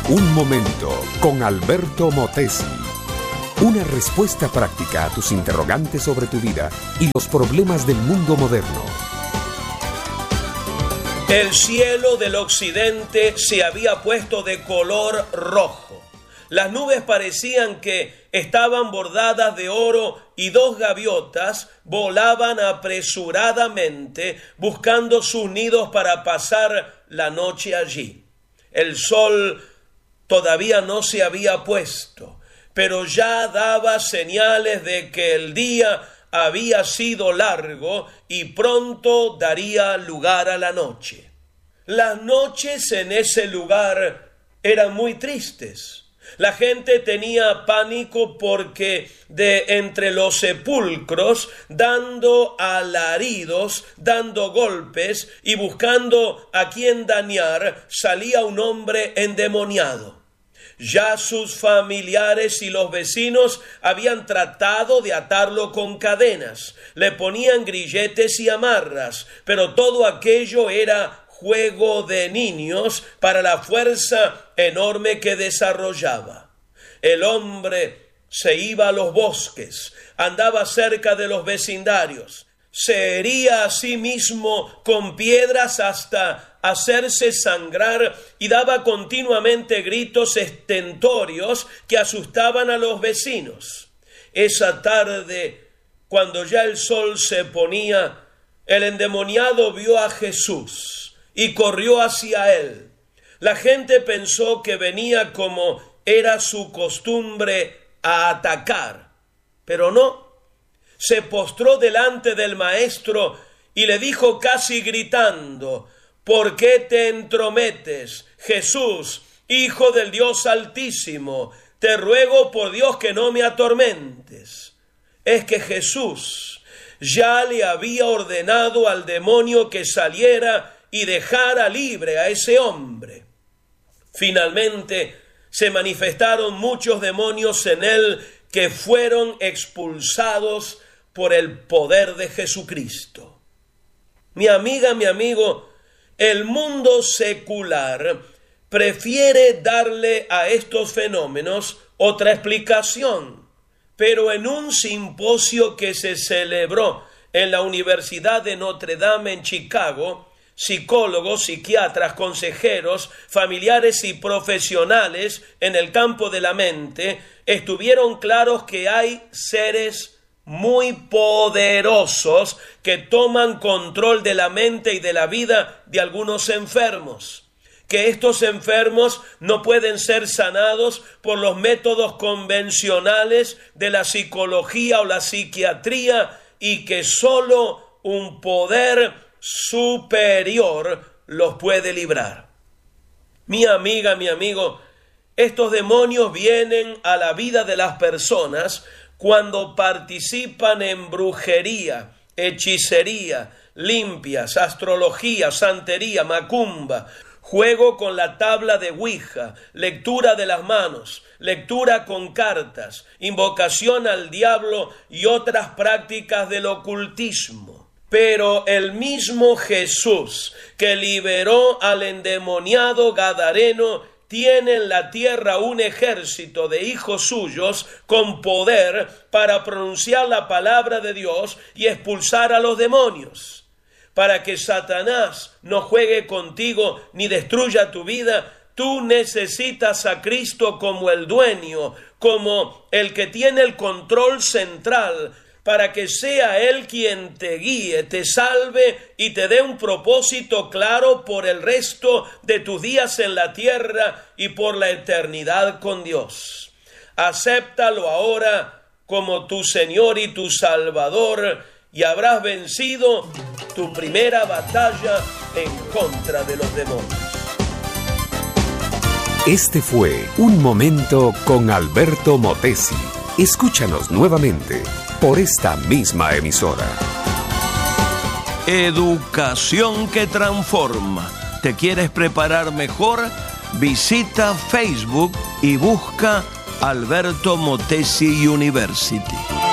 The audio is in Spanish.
Un momento con Alberto Motesi. Una respuesta práctica a tus interrogantes sobre tu vida y los problemas del mundo moderno. El cielo del occidente se había puesto de color rojo. Las nubes parecían que estaban bordadas de oro y dos gaviotas volaban apresuradamente buscando sus nidos para pasar la noche allí. El sol todavía no se había puesto, pero ya daba señales de que el día había sido largo y pronto daría lugar a la noche. Las noches en ese lugar eran muy tristes. La gente tenía pánico porque de entre los sepulcros, dando alaridos, dando golpes y buscando a quien dañar, salía un hombre endemoniado. Ya sus familiares y los vecinos habían tratado de atarlo con cadenas, le ponían grilletes y amarras, pero todo aquello era juego de niños para la fuerza enorme que desarrollaba. El hombre se iba a los bosques, andaba cerca de los vecindarios, se hería a sí mismo con piedras hasta hacerse sangrar y daba continuamente gritos estentorios que asustaban a los vecinos. Esa tarde, cuando ya el sol se ponía, el endemoniado vio a Jesús y corrió hacia él. La gente pensó que venía, como era su costumbre, a atacar, pero no. Se postró delante del maestro y le dijo casi gritando: ¿Por qué te entrometes, Jesús, Hijo del Dios Altísimo? Te ruego por Dios que no me atormentes. Es que Jesús ya le había ordenado al demonio que saliera y dejara libre a ese hombre. Finalmente se manifestaron muchos demonios en él que fueron expulsados por el poder de Jesucristo. Mi amiga, mi amigo, el mundo secular prefiere darle a estos fenómenos otra explicación, pero en un simposio que se celebró en la Universidad de Notre Dame en Chicago, psicólogos, psiquiatras, consejeros, familiares y profesionales en el campo de la mente estuvieron claros que hay seres muy poderosos que toman control de la mente y de la vida de algunos enfermos, que estos enfermos no pueden ser sanados por los métodos convencionales de la psicología o la psiquiatría y que solo un poder superior los puede librar. Mi amiga, mi amigo, estos demonios vienen a la vida de las personas cuando participan en brujería, hechicería, limpias, astrología, santería, macumba, juego con la tabla de Ouija, lectura de las manos, lectura con cartas, invocación al diablo y otras prácticas del ocultismo. Pero el mismo Jesús que liberó al endemoniado gadareno tiene en la tierra un ejército de hijos suyos con poder para pronunciar la palabra de Dios y expulsar a los demonios. Para que Satanás no juegue contigo ni destruya tu vida, tú necesitas a Cristo como el dueño, como el que tiene el control central, para que sea Él quien te guíe, te salve y te dé un propósito claro por el resto de tus días en la tierra y por la eternidad con Dios. Acéptalo ahora como tu Señor y tu Salvador y habrás vencido tu primera batalla en contra de los demonios. Este fue Un Momento con Alberto Motesi. Escúchanos nuevamente por esta misma emisora. Educación que transforma. ¿Te quieres preparar mejor? Visita Facebook y busca Alberto Motesi University.